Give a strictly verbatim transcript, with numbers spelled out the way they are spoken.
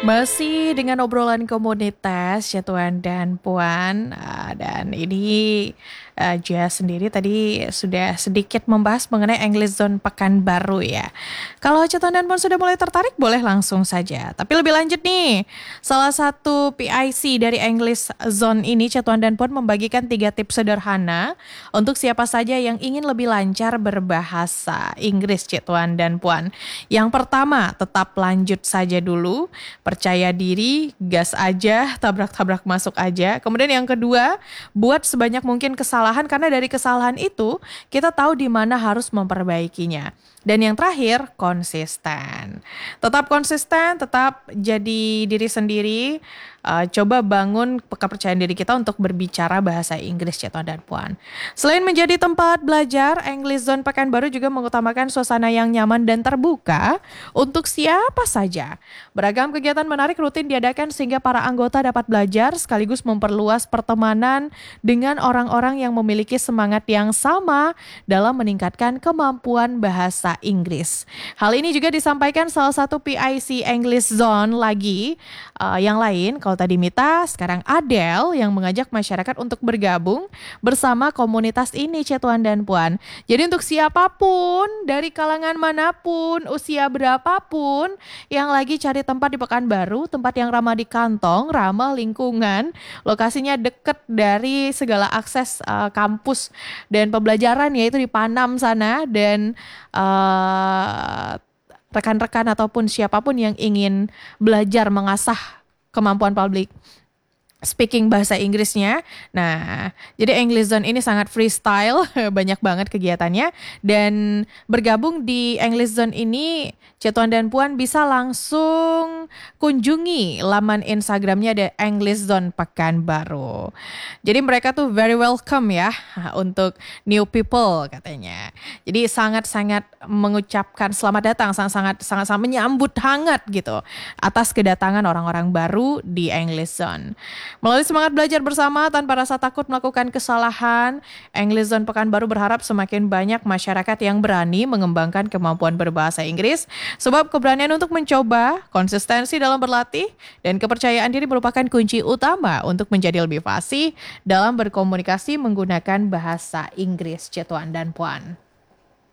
Masih dengan obrolan komunitas ya Tuan dan Puan. Ah, dan ini uh, Jia sendiri tadi sudah sedikit membahas mengenai English Zone Pekanbaru ya. Kalau Cetuan dan Puan sudah mulai tertarik boleh langsung saja. Tapi lebih lanjut nih, salah satu P I C dari English Zone ini Cetuan dan Puan membagikan tiga tips sederhana untuk siapa saja yang ingin lebih lancar berbahasa Inggris Cetuan dan Puan. Yang pertama, tetap lanjut saja dulu. Percaya diri, gas aja, tabrak-tabrak masuk aja. Kemudian yang kedua, buat sebanyak mungkin kesalahan karena dari kesalahan itu kita tahu di mana harus memperbaikinya. Dan yang terakhir, konsisten. Tetap konsisten, tetap jadi diri sendiri. Uh, coba bangun kepercayaan diri kita untuk berbicara bahasa Inggris ya Tuan dan Puan. Selain menjadi tempat belajar, English Zone Pekanbaru juga mengutamakan suasana yang nyaman dan terbuka untuk siapa saja. Beragam kegiatan menarik rutin diadakan sehingga para anggota dapat belajar sekaligus memperluas pertemanan dengan orang-orang yang memiliki semangat yang sama dalam meningkatkan kemampuan bahasa Inggris. Hal ini juga disampaikan salah satu P I C English Zone lagi uh, yang lain. Kalau tadi Mita, sekarang Adele yang mengajak masyarakat untuk bergabung bersama komunitas ini Cetuan dan Puan. Jadi untuk siapapun dari kalangan manapun, usia berapapun yang lagi cari tempat di Pekanbaru, tempat yang ramah di kantong, ramah lingkungan, lokasinya deket dari segala akses uh, kampus dan pembelajaran yaitu di Panam sana dan uh, rekan-rekan ataupun siapapun yang ingin belajar mengasah kemampuan public speaking bahasa Inggrisnya. Nah, jadi English Zone ini sangat freestyle, banyak banget kegiatannya. Dan bergabung di English Zone ini, Cetuan dan Puan bisa langsung kunjungi laman Instagramnya The English Zone Pekanbaru. Jadi mereka tuh very welcome ya untuk new people katanya. Jadi sangat-sangat mengucapkan selamat datang, sangat-sangat sangat-sangat menyambut hangat gitu atas kedatangan orang-orang baru di English Zone. Melalui semangat belajar bersama tanpa rasa takut melakukan kesalahan, English Zone Pekanbaru berharap semakin banyak masyarakat yang berani mengembangkan kemampuan berbahasa Inggris, sebab keberanian untuk mencoba, konsistensi dalam berlatih, dan kepercayaan diri merupakan kunci utama untuk menjadi lebih fasih dalam berkomunikasi menggunakan bahasa Inggris Cetuan dan Puan.